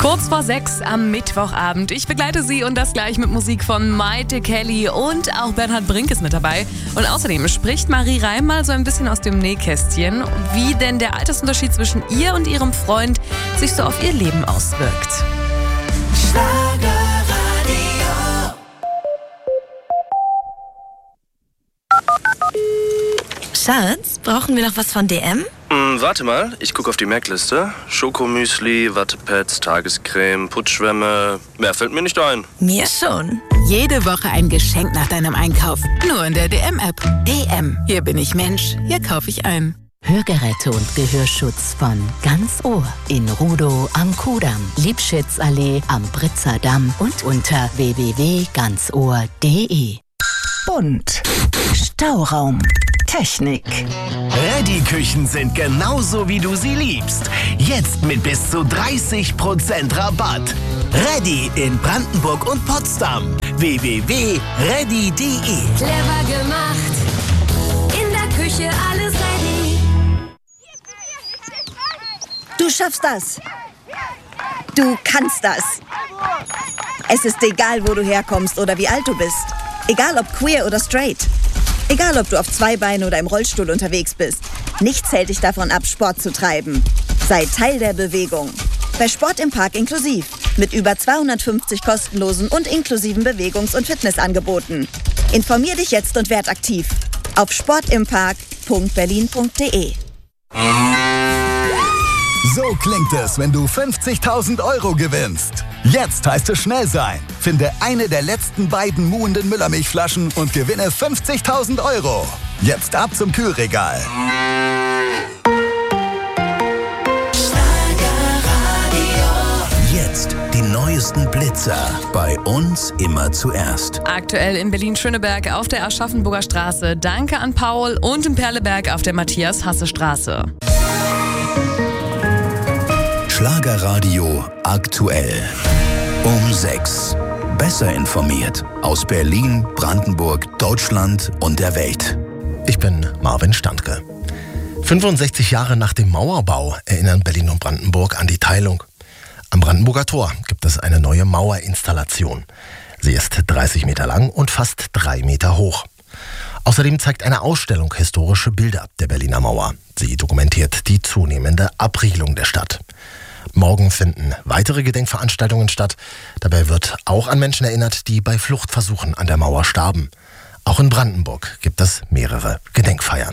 Kurz vor 6 am Mittwochabend. Ich begleite Sie und das gleich mit Musik von Maite Kelly und auch Bernhard Brink ist mit dabei. Und außerdem spricht Marie Reim mal so ein bisschen aus dem Nähkästchen, wie denn der Altersunterschied zwischen ihr und ihrem Freund sich so auf ihr Leben auswirkt. Schatz, brauchen wir noch was von DM? Warte mal, ich gucke auf die Merkliste. Schokomüsli, Wattepads, Tagescreme, Putzschwämme. Mehr fällt mir nicht ein. Mir schon. Jede Woche ein Geschenk nach deinem Einkauf. Nur in der DM-App. DM. Hier bin ich Mensch. Hier kaufe ich ein. Hörgeräte und Gehörschutz von Ganz Ohr in Rudow am Kudamm, Liebschitzallee am Britzer Damm und unter www.ganzohr.de. Bunt. Stauraum. Technik. Ready-Küchen sind genauso, wie du sie liebst. Jetzt mit bis zu 30% Rabatt. Ready in Brandenburg und Potsdam. www.ready.de. Clever gemacht. In der Küche alles ready. Du schaffst das. Du kannst das. Es ist egal, wo du herkommst oder wie alt du bist. Egal ob queer oder straight. Egal, ob du auf 2 Beinen oder im Rollstuhl unterwegs bist. Nichts hält dich davon ab, Sport zu treiben. Sei Teil der Bewegung. Bei Sport im Park inklusiv. Mit über 250 kostenlosen und inklusiven Bewegungs- und Fitnessangeboten. Informier dich jetzt und werd aktiv. Auf sportimpark.berlin.de. So klingt es, wenn du 50.000 € gewinnst. Jetzt heißt es schnell sein. Finde eine der letzten beiden muhenden Müllermilchflaschen und gewinne 50.000 €. Jetzt ab zum Kühlregal. Jetzt die neuesten Blitzer. Bei uns immer zuerst. Aktuell in Berlin-Schöneberg auf der Aschaffenburger Straße. Danke an Paul und in Perleberg auf der Matthias-Hasse-Straße. Schlagerradio aktuell. Um 6. Besser informiert aus Berlin, Brandenburg, Deutschland und der Welt. Ich bin Marvin Standke. 65 Jahre nach dem Mauerbau erinnern Berlin und Brandenburg an die Teilung. Am Brandenburger Tor gibt es eine neue Mauerinstallation. Sie ist 30 Meter lang und fast 3 Meter hoch. Außerdem zeigt eine Ausstellung historische Bilder der Berliner Mauer. Sie dokumentiert die zunehmende Abriegelung der Stadt. Morgen finden weitere Gedenkveranstaltungen statt. Dabei wird auch an Menschen erinnert, die bei Fluchtversuchen an der Mauer starben. Auch in Brandenburg gibt es mehrere Gedenkfeiern.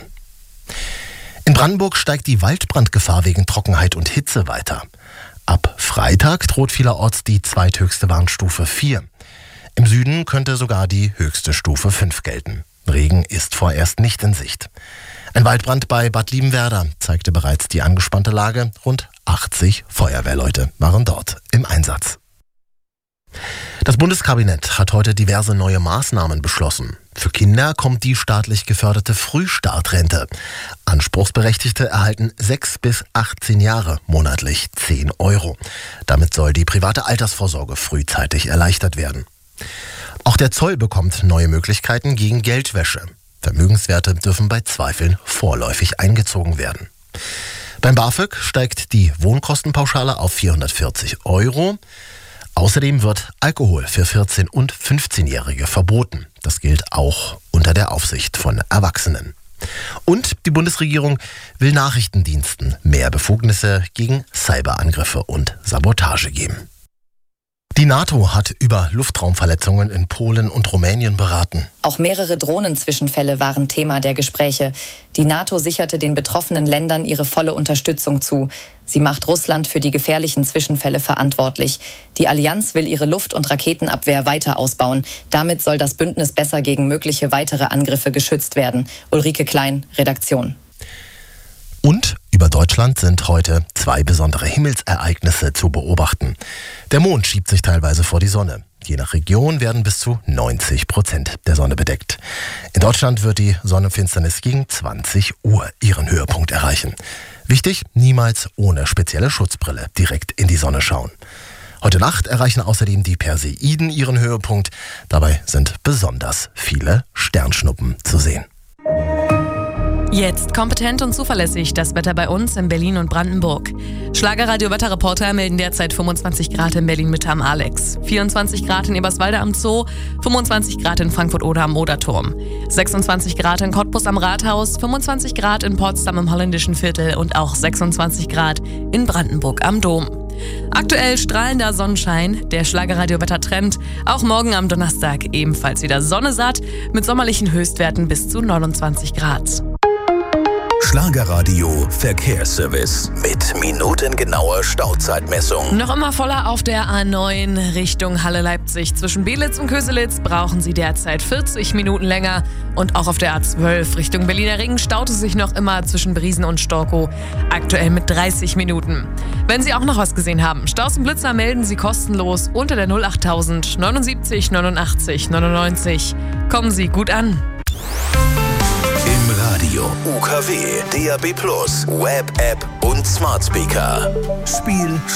In Brandenburg steigt die Waldbrandgefahr wegen Trockenheit und Hitze weiter. Ab Freitag droht vielerorts die zweithöchste Warnstufe 4. Im Süden könnte sogar die höchste Stufe 5 gelten. Regen ist vorerst nicht in Sicht. Ein Waldbrand bei Bad Liebenwerda zeigte bereits die angespannte Lage. Rund 80 Feuerwehrleute waren dort im Einsatz. Das Bundeskabinett hat heute diverse neue Maßnahmen beschlossen. Für Kinder kommt die staatlich geförderte Frühstartrente. Anspruchsberechtigte erhalten 6 bis 18 Jahre monatlich 10 €. Damit soll die private Altersvorsorge frühzeitig erleichtert werden. Auch der Zoll bekommt neue Möglichkeiten gegen Geldwäsche. Vermögenswerte dürfen bei Zweifeln vorläufig eingezogen werden. Beim BAföG steigt die Wohnkostenpauschale auf 440 €. Außerdem wird Alkohol für 14- und 15-Jährige verboten. Das gilt auch unter der Aufsicht von Erwachsenen. Und die Bundesregierung will Nachrichtendiensten mehr Befugnisse gegen Cyberangriffe und Sabotage geben. Die NATO hat über Luftraumverletzungen in Polen und Rumänien beraten. Auch mehrere Drohnenzwischenfälle waren Thema der Gespräche. Die NATO sicherte den betroffenen Ländern ihre volle Unterstützung zu. Sie macht Russland für die gefährlichen Zwischenfälle verantwortlich. Die Allianz will ihre Luft- und Raketenabwehr weiter ausbauen. Damit soll das Bündnis besser gegen mögliche weitere Angriffe geschützt werden. Ulrike Klein, Redaktion. Und über Deutschland sind heute 2 besondere Himmelsereignisse zu beobachten. Der Mond schiebt sich teilweise vor die Sonne. Je nach Region werden bis zu 90% der Sonne bedeckt. In Deutschland wird die Sonnenfinsternis gegen 20 Uhr ihren Höhepunkt erreichen. Wichtig, niemals ohne spezielle Schutzbrille direkt in die Sonne schauen. Heute Nacht erreichen außerdem die Perseiden ihren Höhepunkt. Dabei sind besonders viele Sternschnuppen zu sehen. Jetzt kompetent und zuverlässig das Wetter bei uns in Berlin und Brandenburg. Schlagerradio-Wetterreporter melden derzeit 25 Grad in Berlin-Mitte am Alex, 24 Grad in Eberswalde am Zoo, 25 Grad in Frankfurt-Oder am Oderturm, 26 Grad in Cottbus am Rathaus, 25 Grad in Potsdam im Holländischen Viertel und auch 26 Grad in Brandenburg am Dom. Aktuell strahlender Sonnenschein, der Schlagerradio-Wettertrend. Auch morgen am Donnerstag ebenfalls wieder Sonne satt mit sommerlichen Höchstwerten bis zu 29 Grad. Schlagerradio Verkehrsservice mit minutengenauer Stauzeitmessung. Noch immer voller auf der A9 Richtung Halle Leipzig. Zwischen Belitz und Köselitz brauchen Sie derzeit 40 Minuten länger. Und auch auf der A12 Richtung Berliner Ring staut es sich noch immer zwischen Briesen und Storkow. Aktuell mit 30 Minuten. Wenn Sie auch noch was gesehen haben, Staus und Blitzer melden Sie kostenlos unter der 08000 79 89 99. Kommen Sie gut an. Radio, UKW, DAB+, Web-App und Smart Speaker. Spiel